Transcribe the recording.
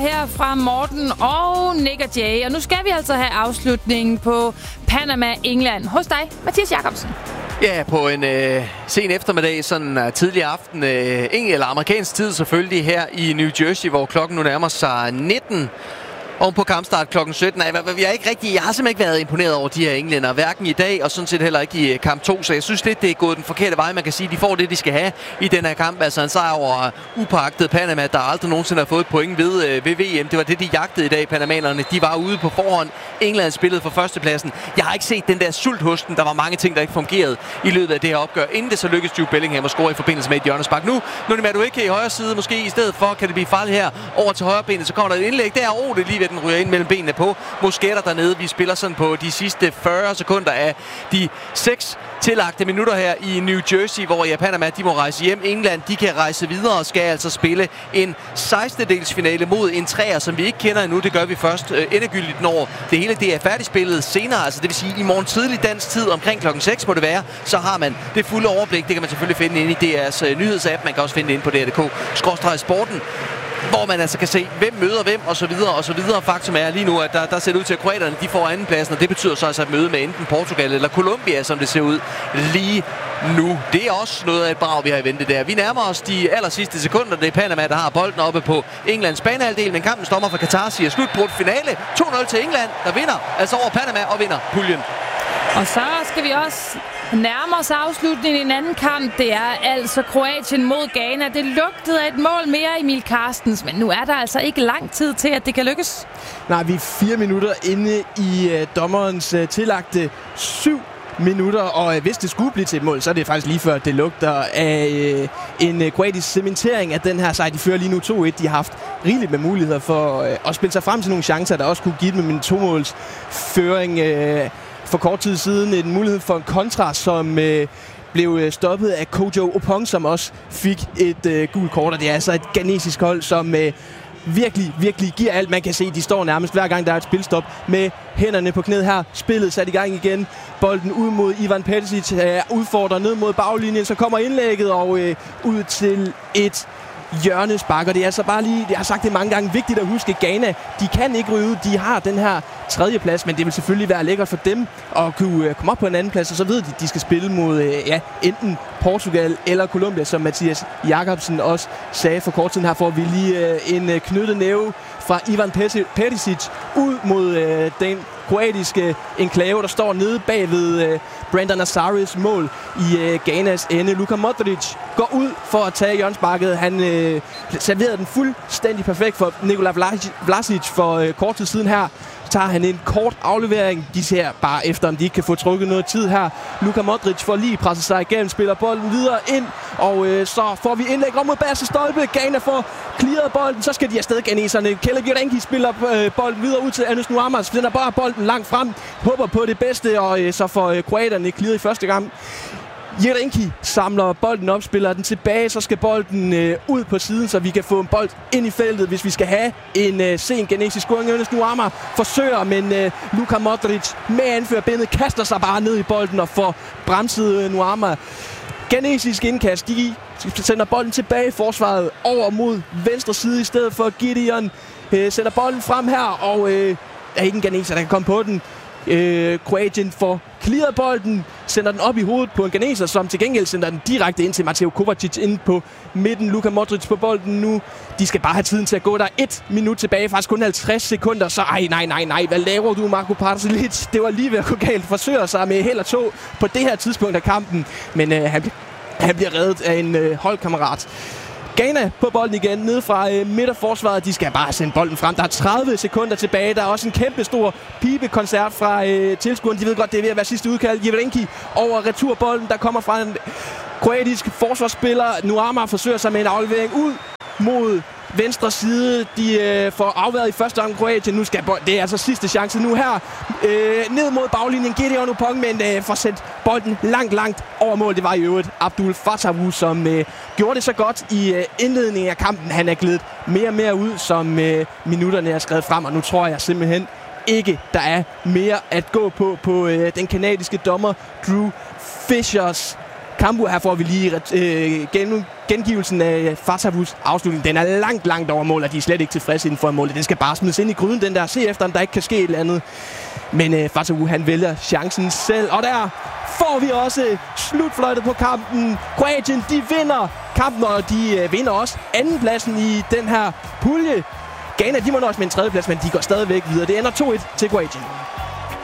her fra Morten og Nick og Jay. Og nu skal vi altså have afslutningen på Panama-England. Hos dig, Mathias Jacobsen. Ja, på en sen eftermiddag, sådan tidlig aften, eller amerikansk tid selvfølgelig, her i New Jersey, hvor klokken nu nærmer sig 19. Oven på kampstart klokken 17. Jeg har simpelthen ikke været imponeret over de her englænder, hverken i dag og sådan set heller ikke i kamp 2. Så jeg synes lidt, det er gået den forkerte vej. Man kan sige, de får det, de skal have i den her kamp. Altså en sejr over upåagtet Panama, der aldrig nogensinde har fået et point ved VM. Det var det, de jagtede i dag, panamanerne. De var ude på forhånd. England spillede for førstepladsen. Jeg har ikke set den der sult hos den. Der var mange ting, der ikke fungerede i løbet af det her opgør. Inden det så lykkedes Jude Bellingham at score i forbindelse med et hjørnespark. Nu er det Madueke i højre side. Måske i stedet for kan det blive farligt her over til højre benet. Så kommer der et indlæg der. Det lige ved den ryger ind mellem benene på Mosquera dernede. Vi spiller sådan på de sidste 40 sekunder af de 6 tillagte minutter her i New Jersey, hvor Panama de må rejse hjem. England de kan rejse videre og skal altså spille en 16-delsfinale mod en træer, som vi ikke kender endnu. Det gør vi først endegyldigt, når det hele det er færdigspillet senere. Altså det vil sige i morgen tidlig dansk tid omkring klokken 6 må det være. Så har man det fulde overblik. Det kan man selvfølgelig finde inde i DR's nyhedsapp. Man kan også finde det inde på DR.dk/sporten. Hvor man altså kan se, hvem møder hvem, og så videre, og så videre. Faktum er lige nu, at der ser det ud til, at kroaterne de får andenpladsen, og det betyder så altså et møde med enten Portugal eller Colombia, som det ser ud lige nu. Det er også noget af et brag, vi har i vente der. Vi nærmer os de aller sidste sekunder. Det er Panama, der har bolden oppe på Englands banehalvdel, men kampens dommer fra Katar siger slutbrudt finale. 2-0 til England, der vinder altså over Panama og vinder puljen. Og så skal vi også nærme os afslutningen i en anden kamp. Det er altså Kroatien mod Ghana. Det lugtede af et mål mere, Emil Carstens, men nu er der altså ikke lang tid til, at det kan lykkes. Nej, vi er 4 minutter inde i dommerens tillagte 7 minutter, og hvis det skulle blive til et mål, så er det faktisk lige før, det lugter af en kroatisk cementering af den her sejr. De fører lige nu 2-1. De har haft rigeligt med muligheder for at spille sig frem til nogle chancer, der også kunne give dem en 2-måls føring for kort tid siden. En mulighed for en kontra, som blev stoppet af Kojo Opong, som også fik et gult kort, og det er altså et ghanesisk hold, som virkelig giver alt. Man kan se, de står nærmest hver gang, der er et spilstop med hænderne på knæet her. Spillet sat i gang igen. Bolden ud mod Ivan Perisic, udfordrer ned mod baglinjen, så kommer indlægget og ud til et hjørnespark, og det er altså bare lige, jeg har sagt det mange gange, vigtigt at huske, Ghana, de kan ikke ryge ud, de har den her 3. plads, men det vil selvfølgelig være lækkert for dem at kunne komme op på en anden plads, og så ved de skal spille mod enten Portugal eller Colombia, som Mathias Jacobsen også sagde for kort tid. Her får vi lige en knyttet næve fra Ivan Perisic ud mod den kroatiske enklave, der står nede bag ved Brandon Azaris mål i Ghanas ende. Luka Modric går ud for at tage hjørnesparket. Han serverede den fuldstændig perfekt for Nikola Vlasic for kort tid siden her. Tager han en kort aflevering. De ser bare efter, om de ikke kan få trukket noget tid her. Luka Modric får lige presset sig igennem, spiller bolden videre ind, og så får vi indlæg om mod bagerste stolpe. Ghana får clearet bolden, så skal de afsted, ghaneserne. Kelle Bjørnki spiller bolden videre ud til Anis Nuamar, sender bare bolden langt frem, håber på det bedste, og så får kroaterne clearet i første gang. Jerenki samler bolden op, spiller den tilbage, så skal bolden ud på siden, så vi kan få en bold ind i feltet, hvis vi skal have en sen ghanesisk scoring. Anis Nuamar forsøger, men Luka Modric med anførerbindet kaster sig bare ned i bolden og får bremset Nuamar. Ghanesisk indkast, de sender bolden tilbage i forsvaret over mod venstre side i stedet for. Gideon sætter bolden frem her, og er ikke en ghaneser, der kan komme på den. Kroatien får clearet bolden, sender den op i hovedet på en ghaneser, som til gengæld sender den direkte ind til Mateo Kovacic ind på midten. Luka Modric på bolden nu. De skal bare have tiden til at gå. Der er 1 minut tilbage, faktisk kun 50 sekunder, så nej. Hvad laver du, Marko Parasilic? Det var lige ved at gå galt. Forsøger sig med held og tog på det her tidspunkt af kampen, men han bliver reddet af en holdkammerat. Ghana på bolden igen, ned fra midterforsvaret. De skal bare sende bolden frem. Der er 30 sekunder tilbage. Der er også en kæmpe stor pibekoncert fra tilskuerne. De ved godt, det er ved at være sidste udkald. Jerenki over returbolden, der kommer fra en kroatisk forsvarsspiller. Nuamar forsøger sig med en aflevering ud mod venstre side. De får afværet i første omgang Kroatien. Nu skal det er altså sidste chance nu her. Ned mod baglinjen. Gideon Opong, men får sendt bolden langt over mål. Det var i øvrigt Abdul Fatawu, som gjorde det så godt i indledningen af kampen. Han er glædet mere og mere ud, som minutterne er skrevet frem, og nu tror jeg simpelthen ikke, der er mere at gå på den kanadiske dommer Drew Fishers Kambu, her får vi lige gengivelsen af Fatahus afslutning. Den er langt over mål, og de er slet ikke tilfredse inden for målet. Den skal bare smides ind i gryden, den der. Se efter, om der ikke kan ske et eller andet. Men Fatahu, han vælger chancen selv. Og der får vi også slutfløjtet på kampen. Kroatien, de vinder kampen, og de vinder også andenpladsen i den her pulje. Ghana, de må nøjes med en tredjeplads, men de går stadigvæk videre. Det ender 2-1 til Kroatien.